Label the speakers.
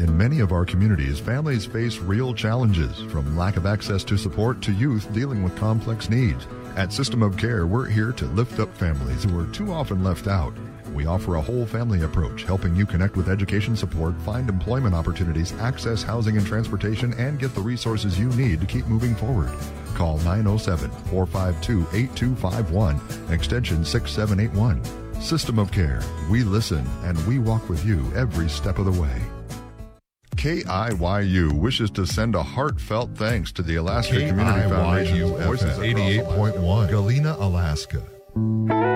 Speaker 1: In many of our communities, families face real challenges, from lack of access to support to youth dealing with complex needs. At System of Care, we're here to lift up families who are too often left out. We offer a whole family approach, helping you connect with education support, find employment opportunities, access housing and transportation, and get the resources you need to keep moving forward. Call 907-452-8251, extension 6781. System of Care. We listen and we walk with you every step of the way. KIYU wishes to send a heartfelt thanks to the Alaska Community Foundation.
Speaker 2: KIYU FM 88.1, Galena, Alaska.